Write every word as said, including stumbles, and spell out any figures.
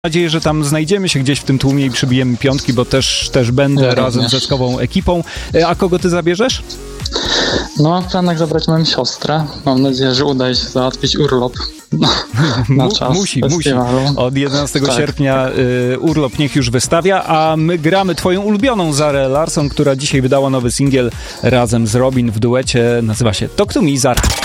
Mam nadzieję, że tam znajdziemy się gdzieś w tym tłumie i przybijemy piątki, bo też, też będę Ja razem również. ze Skową ekipą. A kogo ty zabierzesz? No, mam w planach zabrać moją siostrę. Mam nadzieję, że uda się załatwić urlop na, na Mu, czas musi, festiwalu. musi. Od jedenastego Tak. sierpnia y, urlop niech już wystawia, a my gramy twoją ulubioną Zarę Larsson, która dzisiaj wydała nowy singiel razem z Robin w duecie. Nazywa się Talk to Me, Zara.